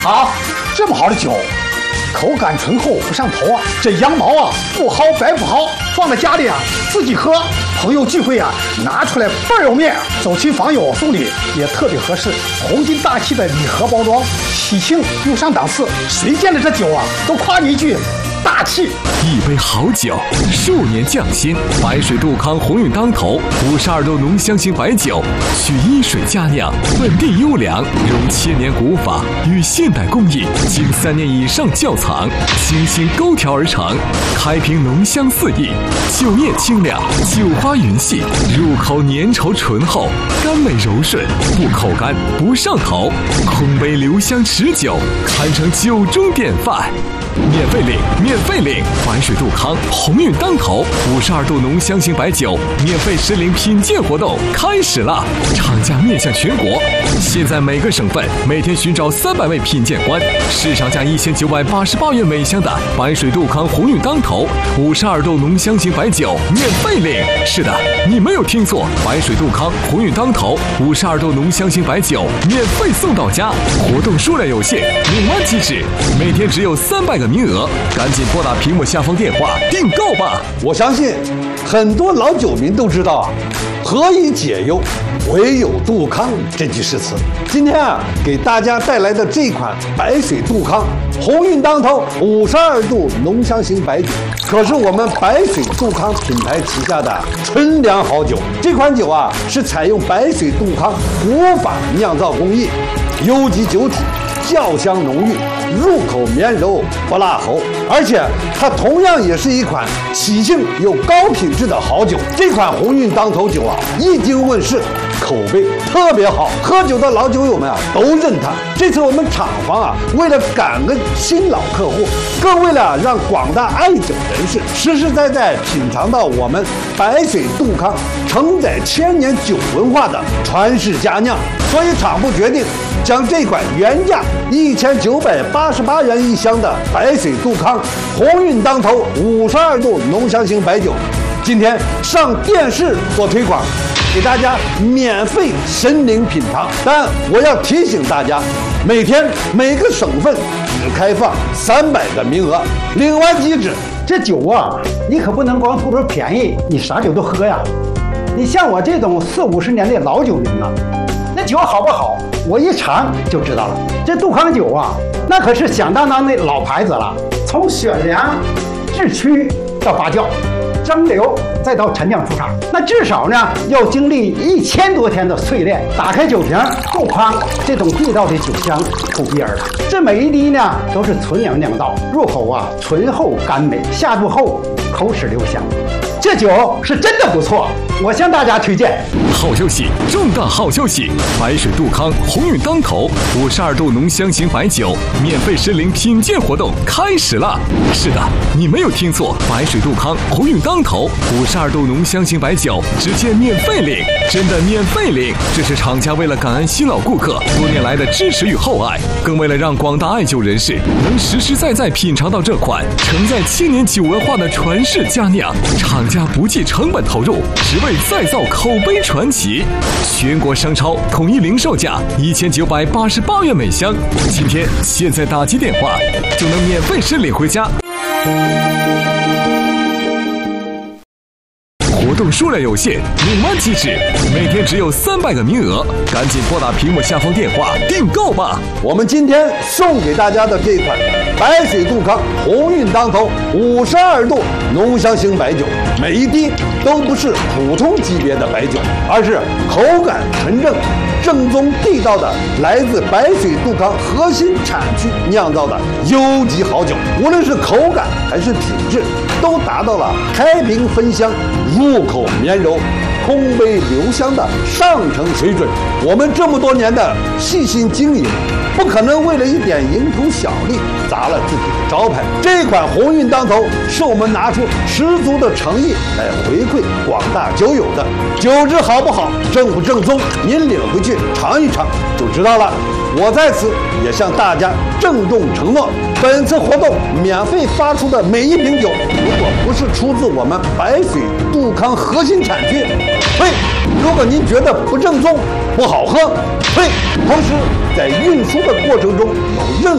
好，这么好的酒，口感醇厚不上头啊！这羊毛啊，不薅白不薅，放在家里啊，自己喝，朋友聚会啊，拿出来倍儿有面。走亲访友送礼也特别合适。红金大气的礼盒包装，喜庆又上档次，谁见了这酒啊，都夸你一句大气。 一杯好酒，数年匠心，白水杜康鸿运当头52度浓香型白酒，取一水佳酿，本地优良，融千年古法与现代工艺，经3年以上窖藏，精心勾调而成，开瓶浓香四溢，酒液清亮，酒花匀细，入口粘稠醇厚，甘美柔顺，不口干不上头，空杯留香持久，堪称酒中典范。免费领，免费领！白水杜康鸿运当头52度浓香型白酒免费实领品鉴活动开始了，厂家面向全国，现在每个省份每天寻找300位品鉴官，市场价1988元每箱的白水杜康鸿运当头52度浓香型白酒免费领。是的，你没有听错，白水杜康鸿运当头52度浓香型白酒免费送到家，活动数量有限，领完即止，每天只有300个名额，赶紧拨打屏幕下方电话订购吧！ 我相信很多老酒民都知道啊，何以解忧，唯有杜康这句诗词。今天啊，给大家带来的这款白水杜康鸿运当头52度浓香型白酒，可是我们白水杜康品牌旗下的纯粮好酒。这款酒啊，是采用白水杜康古法酿造工艺，优级酒体，窖香浓郁，入口绵柔不辣喉，而且它同样也是一款喜庆又高品质的好酒。这款鸿运当头酒啊，一经问世，口碑特别好，喝酒的老酒友们啊都认它。这次我们厂房啊，为了感恩新老客户，更为了让广大爱酒人士实实在在品尝到我们白水杜康承载千年酒文化的传世佳酿，所以厂部决定将这款原价1988元一箱的白水杜康鸿运当头52度浓香型白酒，今天上电视做推广，给大家免费申领品尝。但我要提醒大家，每天每个省份只开放300个名额，领完即止。 这酒啊，你可不能光图着便宜，你啥酒都喝呀。你像我这种40-50年的老酒民啊，那酒好不好，我一尝就知道了。这杜康酒啊，那可是响当当的老牌子了，从选粮、制曲到发酵、蒸馏，再到陈酿出厂，那至少呢要经历1000多天的淬炼。打开酒瓶，杜康这种地道的酒香扑鼻而来。这每一滴呢都是纯粮酿造，入口啊醇厚甘美，下肚后口齿留香。这酒是真的不错，我向大家推荐。 好消息，重大好消息！白水杜康鸿运当头52度浓香型白酒免费实领品鉴活动开始了。是的，你没有听错，白水杜康鸿运当头52度浓香型白酒直接免费领，真的免费领！这是厂家为了感恩新老顾客多年来的支持与厚爱，更为了让广大爱酒人士能实实在在品尝到这款承载千年酒文化的传世佳酿，厂家不计成本投入，只为再造口碑传奇。全国商超统一零售价1988元每箱，今天现在打击电话就能免费申领回家。活动数量有限，领完即止，每天只有300个名额，赶紧拨打屏幕下方电话订购吧！ 我们今天送给大家的这款白水杜康鸿运当头52度浓香型白酒，每一滴都不是普通级别的白酒，而是口感纯正、正宗地道的来自白水杜康核心产区酿造的优级好酒，无论是口感还是品质，都达到了开瓶分香、入口绵柔、空杯留香的上乘水准。我们这么多年的细心经营，不可能为了一点蝇头小利砸了自己的招牌。这款鸿运当头是我们拿出十足的诚意来回馈广大酒友的。酒质好不好，正不正宗，您领回去尝一尝就知道了。我在此也向大家郑重承诺，本次活动免费发出的每一瓶酒，如果不是出自我们白水杜康核心产区，如果您觉得不正宗， 不好喝，呸！同时在运输的过程中有任